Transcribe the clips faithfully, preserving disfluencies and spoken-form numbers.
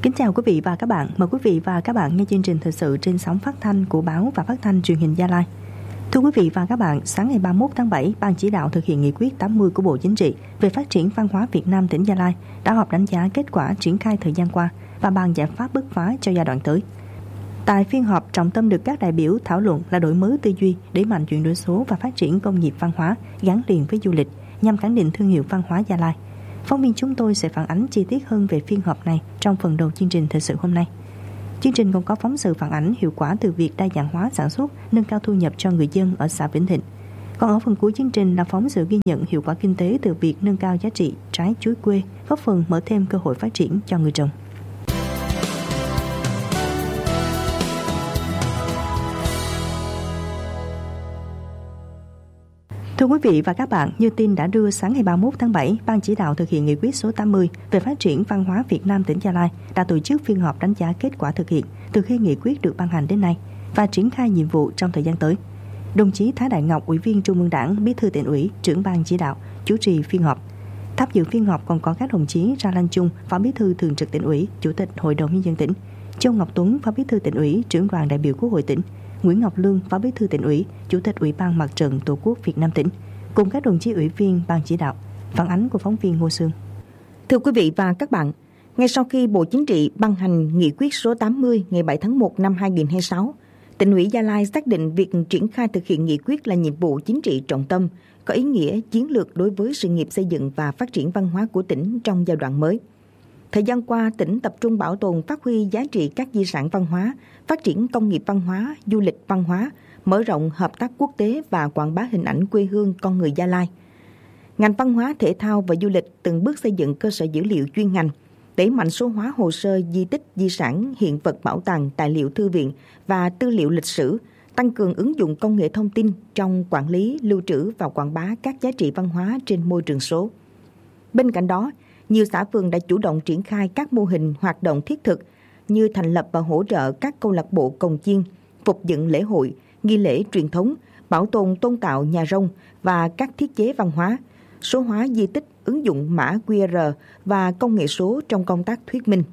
Kính chào quý vị và các bạn. Mời quý vị và các bạn nghe chương trình thời sự trên sóng phát thanh của báo và phát thanh truyền hình Gia Lai. Thưa quý vị và các bạn, sáng ngày ba mươi mốt tháng bảy, Ban chỉ đạo thực hiện nghị quyết tám mươi của Bộ Chính trị về phát triển văn hóa Việt Nam tỉnh Gia Lai đã họp đánh giá kết quả triển khai thời gian qua và bàn giải pháp bứt phá cho giai đoạn tới. Tại phiên họp, trọng tâm được các đại biểu thảo luận là đổi mới tư duy, đẩy mạnh chuyển đổi số và phát triển công nghiệp văn hóa gắn liền với du lịch nhằm khẳng định thương hiệu văn hóa Gia Lai. Phóng viên chúng tôi sẽ phản ánh chi tiết hơn về phiên họp này trong phần đầu chương trình thời sự hôm nay. Chương trình còn có phóng sự phản ánh hiệu quả từ việc đa dạng hóa sản xuất, nâng cao thu nhập cho người dân ở xã Vĩnh Thịnh. Còn ở phần cuối chương trình là phóng sự ghi nhận hiệu quả kinh tế từ việc nâng cao giá trị trái chuối quê, góp phần mở thêm cơ hội phát triển cho người trồng. Thưa quý vị và các bạn, như tin đã đưa sáng ngày ba mươi mốt tháng bảy, Ban chỉ đạo thực hiện nghị quyết số tám mươi về phát triển văn hóa Việt Nam tỉnh Gia Lai đã tổ chức phiên họp đánh giá kết quả thực hiện từ khi nghị quyết được ban hành đến nay và triển khai nhiệm vụ trong thời gian tới. Đồng chí Thái Đại Ngọc, Ủy viên Trung ương Đảng, Bí thư Tỉnh ủy, trưởng ban chỉ đạo, chủ trì phiên họp. Tham dự phiên họp còn có các đồng chí Ra Lan Chung, Phó Bí thư Thường trực Tỉnh ủy, Chủ tịch Hội đồng Nhân dân tỉnh, Châu Ngọc Tuấn, Phó Bí thư Tỉnh ủy, trưởng đoàn đại biểu Quốc hội tỉnh, Nguyễn Ngọc Lương, Phó Bí thư Tỉnh ủy, Chủ tịch Ủy ban Mặt trận Tổ quốc Việt Nam tỉnh, cùng các đồng chí ủy viên ban chỉ đạo. Phản ánh của phóng viên Ngô Sương. Thưa quý vị và các bạn, ngay sau khi Bộ Chính trị ban hành nghị quyết số tám mươi ngày bảy tháng một năm hai nghìn không trăm hai mươi sáu, Tỉnh ủy Gia Lai xác định việc triển khai thực hiện nghị quyết là nhiệm vụ chính trị trọng tâm, có ý nghĩa chiến lược đối với sự nghiệp xây dựng và phát triển văn hóa của tỉnh trong giai đoạn mới. Thời gian qua, tỉnh tập trung bảo tồn phát huy giá trị các di sản văn hóa, phát triển công nghiệp văn hóa, du lịch văn hóa, mở rộng hợp tác quốc tế và quảng bá hình ảnh quê hương con người Gia Lai. Ngành văn hóa, thể thao và du lịch từng bước xây dựng cơ sở dữ liệu chuyên ngành, đẩy mạnh số hóa hồ sơ di tích, di sản, hiện vật bảo tàng, tài liệu thư viện và tư liệu lịch sử, tăng cường ứng dụng công nghệ thông tin trong quản lý, lưu trữ và quảng bá các giá trị văn hóa trên môi trường số. Bên cạnh đó, nhiều xã phường đã chủ động triển khai các mô hình hoạt động thiết thực như thành lập và hỗ trợ các câu lạc bộ cồng chiêng, phục dựng lễ hội, nghi lễ truyền thống, bảo tồn tôn tạo nhà rông và các thiết chế văn hóa, số hóa di tích, ứng dụng mã quy rờ và công nghệ số trong công tác thuyết minh.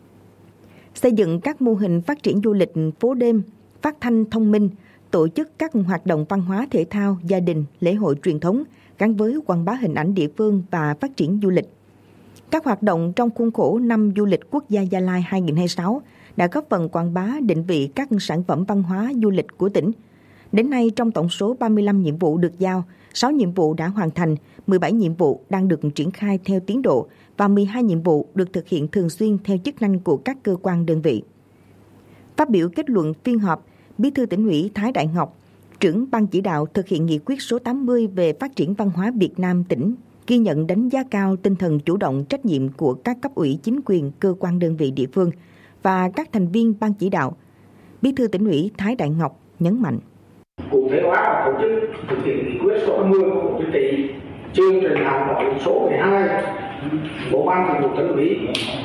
Xây dựng các mô hình phát triển du lịch phố đêm, phát thanh thông minh, tổ chức các hoạt động văn hóa thể thao, gia đình, lễ hội truyền thống gắn với quảng bá hình ảnh địa phương và phát triển du lịch. Các hoạt động trong khuôn khổ năm du lịch quốc gia Gia Lai hai nghìn không trăm hai mươi sáu đã góp phần quảng bá định vị các sản phẩm văn hóa du lịch của tỉnh. Đến nay, trong tổng số ba mươi lăm nhiệm vụ được giao, sáu nhiệm vụ đã hoàn thành, mười bảy nhiệm vụ đang được triển khai theo tiến độ và mười hai nhiệm vụ được thực hiện thường xuyên theo chức năng của các cơ quan đơn vị. Phát biểu kết luận phiên họp, Bí thư Tỉnh ủy Thái Đại Ngọc, trưởng ban chỉ đạo thực hiện nghị quyết số tám mươi về phát triển văn hóa Việt Nam tỉnh, ghi nhận đánh giá cao tinh thần chủ động trách nhiệm của các cấp ủy chính quyền, cơ quan đơn vị địa phương và các thành viên ban chỉ đạo. Bí thư Tỉnh ủy Thái Đại Ngọc nhấn mạnh. Cụ thể hóa và tổ chức thực hiện nghị quyết số tám mươi của Bộ Chính trị, chương trình hành động số mười hai Bộ Ban Thường vụ Tỉnh ủy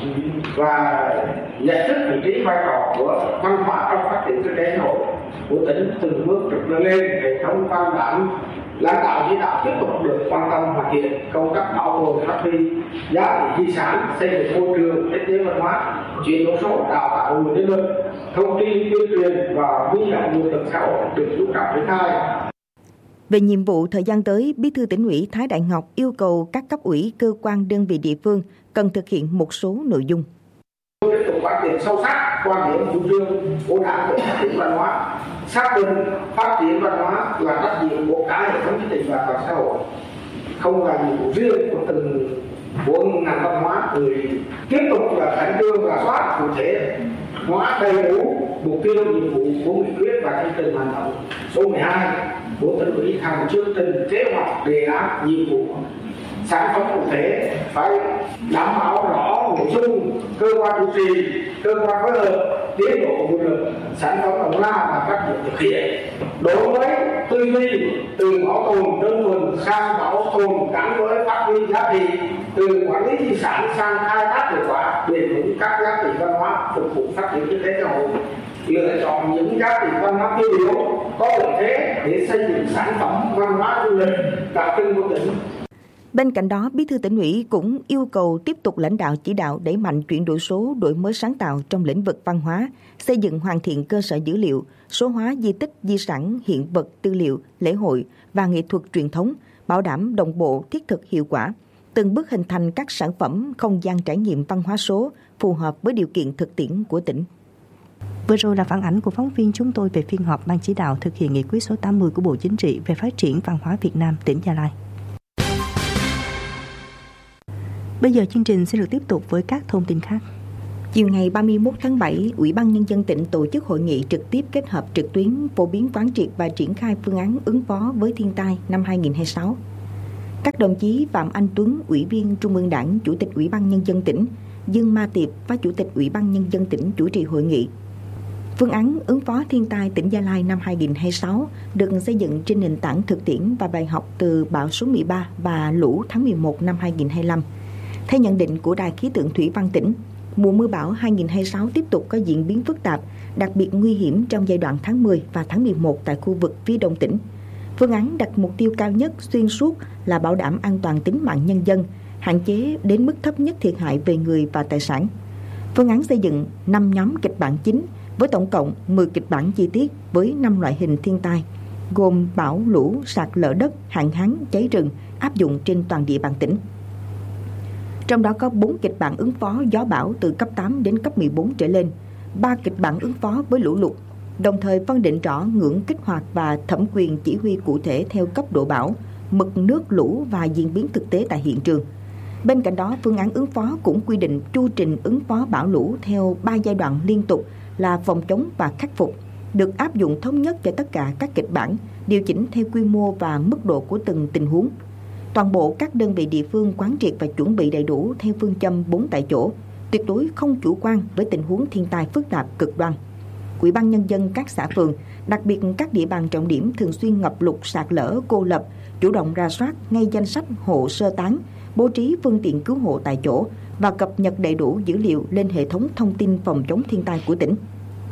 và nhận thức vị trí vai trò của văn hóa trong phát triển kinh tế xã hội của tỉnh từng bước được nâng lên. Hệ thống văn bản lãnh đạo chỉ đạo tiếp tục được quan tâm hoàn thiện công tác bảo tồn phát huy giá trị di sản, xây dựng môi trường kết nối văn hóa, chuyển đổi số, đào tạo nguồn nhân lực, thông tin tuyên truyền và huy động nguồn lực xã hội được chú trọng triển khai. Về nhiệm vụ thời gian tới, Bí thư Tỉnh ủy Thái Đại Ngọc yêu cầu các cấp ủy, cơ quan đơn vị địa phương cần thực hiện một số nội dung. Tiếp tục phát triển sâu sắc quan điểm chủ trương của Đảng về phát triển văn hóa, xác định phát triển văn hóa là trách nhiệm của cả hệ thống chính trị và toàn xã hội, không là nhiệm vụ riêng của từng của ngành văn hóa. Người tiếp tục là khẩn trương rà soát cụ thể hóa đầy đủ mục tiêu nhiệm vụ của nghị quyết và chương trình hành động số mười hai của Tỉnh ủy thành chương trình kế hoạch đề án nhiệm vụ sản phẩm cụ thể, phải đảm bảo rõ nội dung, cơ quan chủ trì, cơ quan phối hợp, tiến độ nguồn lực, sản phẩm đầu ra và các việc thực hiện. Đối với tư duy từ bảo tồn đơn thuần sang bảo tồn gắn với phát huy giá trị, từ quản lý di sản sang khai thác hiệu quả bền vững các giá trị văn hóa phục vụ phát triển kinh tế xã hội, lựa chọn những giá trị văn hóa tiêu biểu có lợi thế để xây dựng sản phẩm văn hóa du lịch đặc trưng của tỉnh. Bên cạnh đó, Bí thư Tỉnh ủy cũng yêu cầu tiếp tục lãnh đạo chỉ đạo đẩy mạnh chuyển đổi số, đổi mới sáng tạo trong lĩnh vực văn hóa, xây dựng hoàn thiện cơ sở dữ liệu, số hóa di tích, di sản, hiện vật, tư liệu, lễ hội và nghệ thuật truyền thống, bảo đảm đồng bộ, thiết thực, hiệu quả, từng bước hình thành các sản phẩm không gian trải nghiệm văn hóa số phù hợp với điều kiện thực tiễn của tỉnh. Vừa rồi là phản ảnh của phóng viên chúng tôi về phiên họp Ban chỉ đạo thực hiện nghị quyết số tám mươi của Bộ Chính trị về phát triển văn hóa Việt Nam tỉnh Gia Lai. Bây giờ chương trình sẽ được tiếp tục với các thông tin khác. Chiều ngày ba mươi mốt tháng bảy, Ủy ban Nhân dân tỉnh tổ chức hội nghị trực tiếp kết hợp trực tuyến phổ biến quán triệt và triển khai phương án ứng phó với thiên tai năm hai không hai sáu. Các đồng chí Phạm Anh Tuấn, Ủy viên Trung ương Đảng, Chủ tịch Ủy ban Nhân dân tỉnh, Dương Ma Tiệp, Phó Chủ tịch Ủy ban Nhân dân tỉnh chủ trì hội nghị. Phương án ứng phó thiên tai tỉnh Gia Lai năm hai không hai sáu được xây dựng trên nền tảng thực tiễn và bài học từ bão số mười ba và lũ tháng mười một năm hai không hai lăm. Theo nhận định của Đài khí tượng thủy văn tỉnh, mùa mưa bão hai không hai sáu tiếp tục có diễn biến phức tạp, đặc biệt nguy hiểm trong giai đoạn tháng mười và tháng mười một tại khu vực phía đông tỉnh. Phương án đặt mục tiêu cao nhất xuyên suốt là bảo đảm an toàn tính mạng nhân dân, hạn chế đến mức thấp nhất thiệt hại về người và tài sản. Phương án xây dựng năm nhóm kịch bản chính với tổng cộng mười kịch bản chi tiết với năm loại hình thiên tai, gồm bão, lũ, sạt lở đất, hạn hán, cháy rừng áp dụng trên toàn địa bàn tỉnh. Trong đó có bốn kịch bản ứng phó gió bão từ cấp tám đến cấp mười bốn trở lên, ba kịch bản ứng phó với lũ lụt, đồng thời phân định rõ ngưỡng kích hoạt và thẩm quyền chỉ huy cụ thể theo cấp độ bão, mực nước lũ và diễn biến thực tế tại hiện trường. Bên cạnh đó, phương án ứng phó cũng quy định chu trình ứng phó bão lũ theo ba giai đoạn liên tục là phòng chống và khắc phục, được áp dụng thống nhất cho tất cả các kịch bản, điều chỉnh theo quy mô và mức độ của từng tình huống. Toàn bộ các đơn vị địa phương quán triệt và chuẩn bị đầy đủ theo phương châm bốn tại chỗ, tuyệt đối không chủ quan với tình huống thiên tai phức tạp cực đoan. Ủy ban Nhân dân các xã phường, đặc biệt các địa bàn trọng điểm thường xuyên ngập lụt, sạt lở, cô lập, chủ động rà soát ngay danh sách hộ sơ tán, bố trí phương tiện cứu hộ tại chỗ và cập nhật đầy đủ dữ liệu lên hệ thống thông tin phòng chống thiên tai của tỉnh.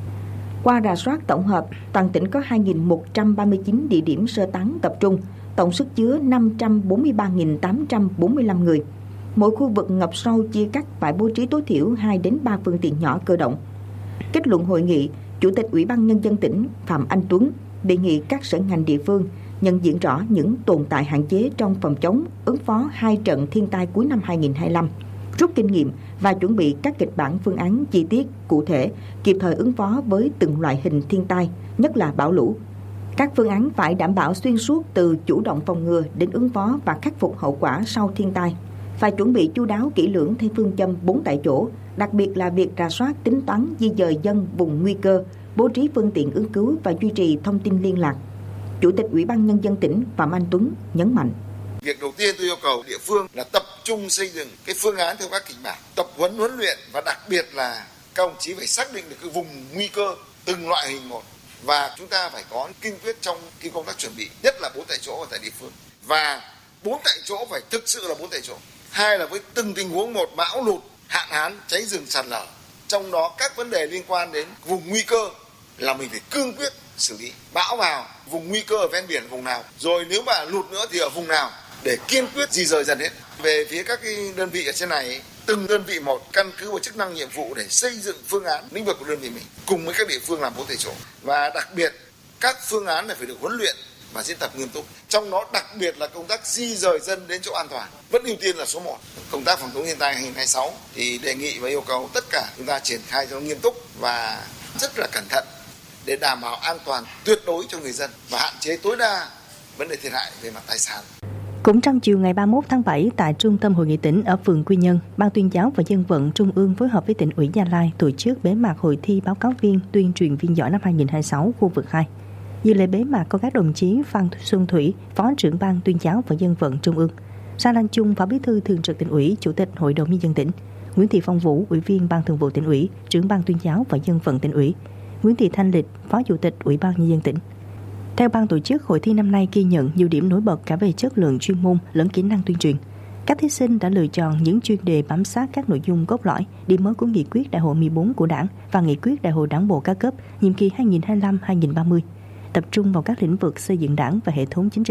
Qua rà soát tổng hợp, toàn tỉnh có hai nghìn một trăm ba mươi chín địa điểm sơ tán tập trung, tổng sức chứa năm trăm bốn mươi ba nghìn tám trăm bốn mươi lăm người. Mỗi khu vực ngập sâu chia cắt phải bố trí tối thiểu hai đến ba phương tiện nhỏ cơ động. Kết luận hội nghị, Chủ tịch Ủy ban Nhân dân tỉnh Phạm Anh Tuấn đề nghị các sở ngành địa phương nhận diện rõ những tồn tại hạn chế trong phòng chống, ứng phó hai trận thiên tai cuối năm hai không hai lăm, rút kinh nghiệm và chuẩn bị các kịch bản phương án chi tiết, cụ thể, kịp thời ứng phó với từng loại hình thiên tai, nhất là bão lũ. Các phương án phải đảm bảo xuyên suốt từ chủ động phòng ngừa đến ứng phó và khắc phục hậu quả sau thiên tai. Phải chuẩn bị chu đáo kỹ lưỡng theo phương châm bốn tại chỗ, đặc biệt là việc rà soát tính toán di dời dân vùng nguy cơ, bố trí phương tiện ứng cứu và duy trì thông tin liên lạc. Chủ tịch Ủy ban Nhân dân tỉnh Phạm Anh Tuấn nhấn mạnh. Việc đầu tiên tôi yêu cầu địa phương là tập trung xây dựng cái phương án theo các kịch bản, tập huấn huấn luyện và đặc biệt là các ông chí phải xác định được cái vùng nguy cơ từng loại hình một. Và chúng ta phải có kiên quyết trong cái công tác chuẩn bị, nhất là bốn tại chỗ ở tại địa phương. Và bốn tại chỗ phải thực sự là bốn tại chỗ. Hai là với từng tình huống một, bão lụt, hạn hán, cháy rừng, sạt lở. Trong đó các vấn đề liên quan đến vùng nguy cơ là mình phải cương quyết xử lý. Bão vào, vùng nguy cơ ở ven biển vùng nào, rồi nếu mà lụt nữa thì ở vùng nào để kiên quyết di rời dần hết. Về phía các cái đơn vị ở trên này, từng đơn vị một căn cứ vào chức năng nhiệm vụ để xây dựng phương án lĩnh vực của đơn vị mình cùng với các địa phương làm bốn tại chỗ. Và đặc biệt các phương án này phải được huấn luyện và diễn tập nghiêm túc. Trong đó đặc biệt là công tác di rời dân đến chỗ an toàn vẫn ưu tiên là số một. Công tác phòng chống thiên tai hai không hai sáu thì đề nghị và yêu cầu tất cả chúng ta triển khai cho nó nghiêm túc và rất là cẩn thận để đảm bảo an toàn tuyệt đối cho người dân và hạn chế tối đa vấn đề thiệt hại về mặt tài sản. Cũng trong chiều ngày ba mươi mốt tháng bảy, tại Trung tâm Hội nghị tỉnh ở phường Quy Nhơn, Ban tuyên giáo và dân vận Trung ương phối hợp với tỉnh ủy Gia Lai tổ chức bế mạc hội thi báo cáo viên tuyên truyền viên giỏi năm hai không hai sáu khu vực hai. Dự lễ bế mạc có các đồng chí Phan Xuân Thủy, Phó trưởng Ban tuyên giáo và dân vận Trung ương, Sa Lan Chung, Phó Bí thư Thường trực Tỉnh ủy, Chủ tịch Hội đồng Nhân dân tỉnh, Nguyễn Thị Phong Vũ, Ủy viên Ban Thường vụ Tỉnh ủy, Trưởng Ban tuyên giáo và dân vận Tỉnh ủy, Nguyễn Thị Thanh Lịch, Phó Chủ tịch Ủy ban Nhân dân tỉnh. Theo ban tổ chức, hội thi năm nay ghi nhận nhiều điểm nổi bật cả về chất lượng chuyên môn lẫn kỹ năng tuyên truyền. Các thí sinh đã lựa chọn những chuyên đề bám sát các nội dung cốt lõi, điểm mới của nghị quyết đại hội mười bốn của Đảng và nghị quyết đại hội Đảng bộ các cấp nhiệm kỳ hai nghìn không trăm hai mươi lăm đến hai nghìn không trăm ba mươi, tập trung vào các lĩnh vực xây dựng Đảng và hệ thống chính trị,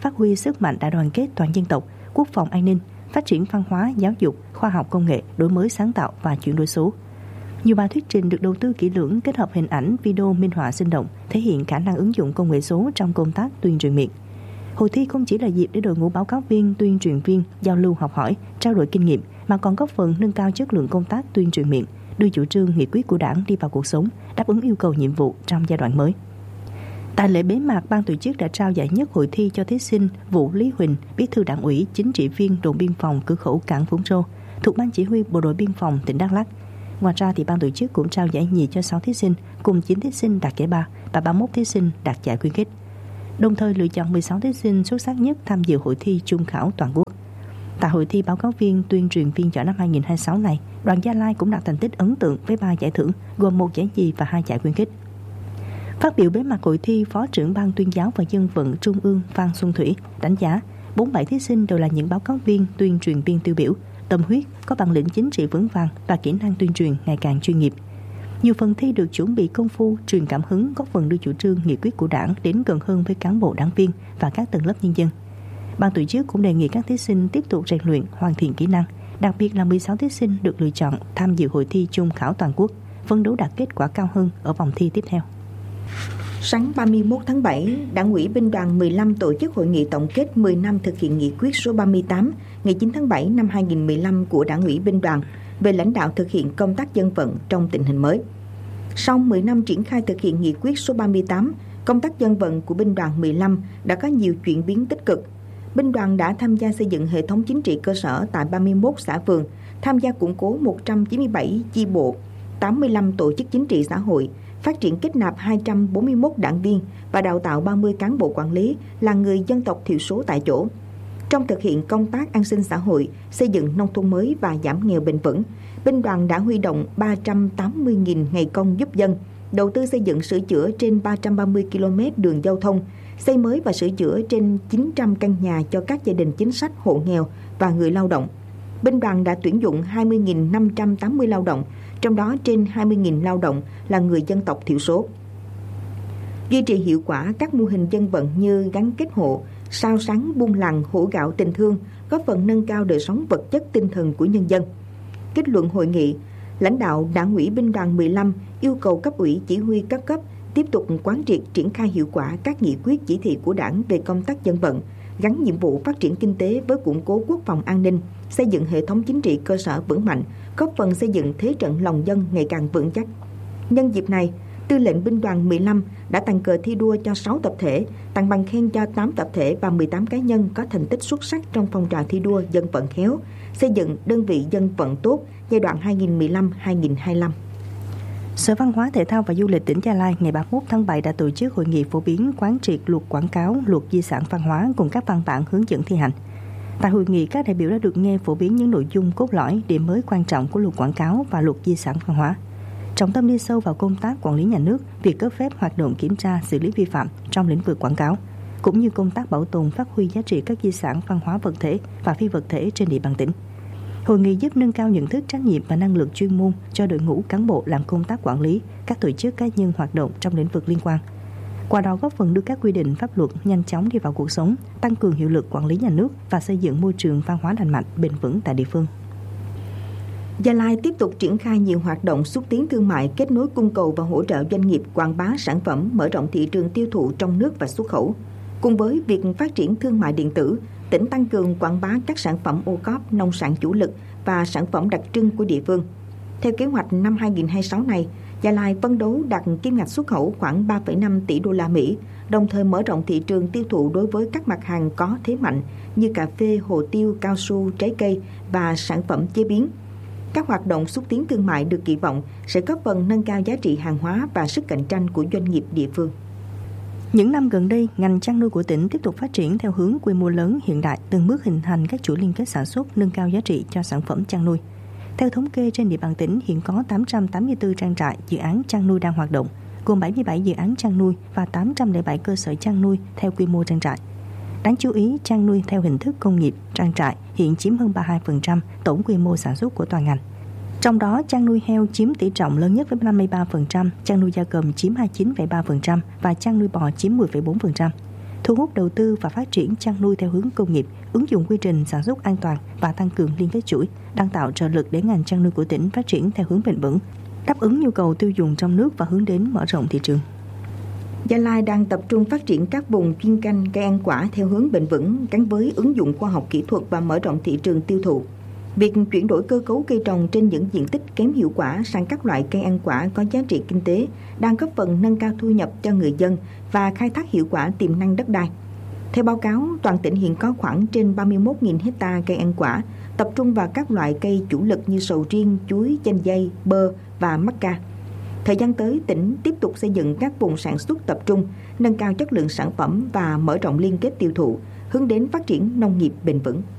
phát huy sức mạnh đại đoàn kết toàn dân tộc, quốc phòng an ninh, phát triển văn hóa, giáo dục, khoa học công nghệ, đổi mới sáng tạo và chuyển đổi số. Nhiều bài thuyết trình được đầu tư kỹ lưỡng, kết hợp hình ảnh, video, minh họa sinh động, thể hiện khả năng ứng dụng công nghệ số trong công tác tuyên truyền miệng. Hội thi không chỉ là dịp để đội ngũ báo cáo viên, tuyên truyền viên giao lưu học hỏi, trao đổi kinh nghiệm, mà còn góp phần nâng cao chất lượng công tác tuyên truyền miệng, đưa chủ trương nghị quyết của Đảng đi vào cuộc sống, đáp ứng yêu cầu nhiệm vụ trong giai đoạn mới. Tại lễ bế mạc, ban tổ chức đã trao giải nhất hội thi cho thí sinh Vũ Lý Huỳnh, Bí thư Đảng ủy, Chính trị viên đồn biên phòng cửa khẩu cảng Vũng Rô, thuộc Ban Chỉ huy Bộ đội Biên phòng tỉnh Đắk Lắk. Ngoài ra, thì ban tổ chức cũng trao giải nhì cho sáu thí sinh, cùng chín thí sinh đạt giải ba và ba mươi mốt thí sinh đạt giải khuyến khích. Đồng thời lựa chọn mười sáu thí sinh xuất sắc nhất tham dự hội thi trung khảo toàn quốc. Tại hội thi báo cáo viên, tuyên truyền viên giỏi năm hai không hai sáu này, đoàn Gia Lai cũng đạt thành tích ấn tượng với ba giải thưởng, gồm một giải nhì và hai giải khuyến khích. Phát biểu bế mạc hội thi, Phó trưởng Ban Tuyên giáo và Dân vận Trung ương Phan Xuân Thủy đánh giá bốn mươi bảy thí sinh đều là những báo cáo viên, tuyên truyền viên tiêu biểu, tâm huyết, có bản lĩnh chính trị vững vàng và kỹ năng tuyên truyền ngày càng chuyên nghiệp. Nhiều phần thi được chuẩn bị công phu, truyền cảm hứng, góp phần đưa chủ trương nghị quyết của Đảng đến gần hơn với cán bộ đảng viên và các tầng lớp nhân dân. Ban tổ chức cũng đề nghị các thí sinh tiếp tục rèn luyện, hoàn thiện kỹ năng, đặc biệt là mười sáu thí sinh được lựa chọn tham dự hội thi trung khảo toàn quốc, phấn đấu đạt kết quả cao hơn ở vòng thi tiếp theo. Sáng ba mươi mốt tháng bảy, Đảng ủy Binh đoàn mười lăm tổ chức hội nghị tổng kết mười năm thực hiện nghị quyết số ba mươi tám ngày chín tháng bảy năm hai nghìn không trăm mười lăm của Đảng ủy Binh đoàn về lãnh đạo thực hiện công tác dân vận trong tình hình mới. Sau mười năm triển khai thực hiện nghị quyết số ba mươi tám, công tác dân vận của Binh đoàn mười lăm đã có nhiều chuyển biến tích cực. Binh đoàn đã tham gia xây dựng hệ thống chính trị cơ sở tại ba mươi mốt xã phường, tham gia củng cố một trăm chín mươi bảy chi bộ, tám mươi lăm tổ chức chính trị xã hội, phát triển kết nạp hai trăm bốn mươi mốt đảng viên và đào tạo ba mươi cán bộ quản lý là người dân tộc thiểu số tại chỗ. Trong thực hiện công tác an sinh xã hội, xây dựng nông thôn mới và giảm nghèo bền vững, Binh đoàn đã huy động ba trăm tám mươi nghìn ngày công giúp dân, đầu tư xây dựng sửa chữa trên ba trăm ba mươi ki lô mét đường giao thông, xây mới và sửa chữa trên chín trăm căn nhà cho các gia đình chính sách, hộ nghèo và người lao động. Binh đoàn đã tuyển dụng hai mươi nghìn năm trăm tám mươi lao động, trong đó trên hai mươi nghìn lao động là người dân tộc thiểu số. Duy trì hiệu quả các mô hình dân vận như gắn kết hộ, sao sáng buôn làng, hỗ gạo tình thương, góp phần nâng cao đời sống vật chất tinh thần của nhân dân. Kết luận hội nghị, lãnh đạo Đảng ủy Binh đoàn mười lăm yêu cầu cấp ủy chỉ huy các cấp tiếp tục quán triệt triển khai hiệu quả các nghị quyết chỉ thị của Đảng về công tác dân vận, gắn nhiệm vụ phát triển kinh tế với củng cố quốc phòng an ninh, xây dựng hệ thống chính trị cơ sở vững mạnh, góp phần xây dựng thế trận lòng dân ngày càng vững chắc. Nhân dịp này, Tư lệnh Binh đoàn mười lăm đã tặng cờ thi đua cho sáu tập thể, tặng bằng khen cho tám tập thể và mười tám cá nhân có thành tích xuất sắc trong phong trào thi đua dân vận khéo, xây dựng đơn vị dân vận tốt giai đoạn hai nghìn không trăm mười lăm đến hai nghìn không trăm hai mươi lăm. Sở Văn hóa Thể thao và Du lịch tỉnh Gia Lai ngày ba mươi mốt tháng bảy đã tổ chức hội nghị phổ biến quán triệt luật quảng cáo, luật di sản văn hóa cùng các văn bản hướng dẫn thi hành. Tại hội nghị, các đại biểu đã được nghe phổ biến những nội dung cốt lõi, điểm mới quan trọng của luật quảng cáo và luật di sản văn hóa. Trọng tâm đi sâu vào công tác quản lý nhà nước, việc cấp phép, hoạt động kiểm tra, xử lý vi phạm trong lĩnh vực quảng cáo, cũng như công tác bảo tồn, phát huy giá trị các di sản văn hóa vật thể và phi vật thể trên địa bàn tỉnh. Hội nghị giúp nâng cao nhận thức, trách nhiệm và năng lực chuyên môn cho đội ngũ cán bộ làm công tác quản lý, các tổ chức cá nhân hoạt động trong lĩnh vực liên quan. Qua đó góp phần đưa các quy định pháp luật nhanh chóng đi vào cuộc sống, tăng cường hiệu lực quản lý nhà nước và xây dựng môi trường văn hóa lành mạnh, bền vững tại địa phương. Gia Lai tiếp tục triển khai nhiều hoạt động xúc tiến thương mại, kết nối cung cầu và hỗ trợ doanh nghiệp quảng bá sản phẩm, mở rộng thị trường tiêu thụ trong nước và xuất khẩu. Cùng với việc phát triển thương mại điện tử, tỉnh tăng cường quảng bá các sản phẩm ô cốp, nông sản chủ lực và sản phẩm đặc trưng của địa phương. Theo kế hoạch năm hai nghìn không trăm hai mươi sáu này, Gia Lai phấn đấu đạt kim ngạch xuất khẩu khoảng ba phẩy năm tỷ đô la Mỹ, đồng thời mở rộng thị trường tiêu thụ đối với các mặt hàng có thế mạnh như cà phê, hồ tiêu, cao su, trái cây và sản phẩm chế biến. Các hoạt động xúc tiến thương mại được kỳ vọng sẽ góp phần nâng cao giá trị hàng hóa và sức cạnh tranh của doanh nghiệp địa phương. Những năm gần đây, ngành chăn nuôi của tỉnh tiếp tục phát triển theo hướng quy mô lớn, hiện đại, từng bước hình thành các chuỗi liên kết sản xuất, nâng cao giá trị cho sản phẩm chăn nuôi. Theo thống kê, trên địa bàn tỉnh hiện có tám trăm tám mươi tư trang trại, dự án chăn nuôi đang hoạt động, gồm bảy mươi bảy dự án chăn nuôi và tám trăm lẻ bảy cơ sở chăn nuôi theo quy mô trang trại. Đáng chú ý, chăn nuôi theo hình thức công nghiệp, trang trại hiện chiếm hơn ba mươi hai phần trăm tổng quy mô sản xuất của toàn ngành. Trong đó, chăn nuôi heo chiếm tỷ trọng lớn nhất với năm mươi ba phần trăm, chăn nuôi gia cầm chiếm hai mươi chín phẩy ba phần trăm và chăn nuôi bò chiếm mười phẩy bốn phần trăm. thu hút đầu tư và phát triển chăn nuôi theo hướng công nghiệp, ứng dụng quy trình sản xuất an toàn và tăng cường liên kết chuỗi, đang tạo trợ lực để ngành chăn nuôi của tỉnh phát triển theo hướng bền vững, đáp ứng nhu cầu tiêu dùng trong nước và hướng đến mở rộng thị trường. Gia Lai đang tập trung phát triển các vùng chuyên canh cây ăn quả theo hướng bền vững, gắn với ứng dụng khoa học kỹ thuật và mở rộng thị trường tiêu thụ. Việc chuyển đổi cơ cấu cây trồng trên những diện tích kém hiệu quả sang các loại cây ăn quả có giá trị kinh tế đang góp phần nâng cao thu nhập cho người dân và khai thác hiệu quả tiềm năng đất đai. Theo báo cáo, toàn tỉnh hiện có khoảng trên ba mươi mốt nghìn hectare cây ăn quả, tập trung vào các loại cây chủ lực như sầu riêng, chuối, chanh dây, bơ và mắc ca. Thời gian tới, tỉnh tiếp tục xây dựng các vùng sản xuất tập trung, nâng cao chất lượng sản phẩm và mở rộng liên kết tiêu thụ, hướng đến phát triển nông nghiệp bền vững.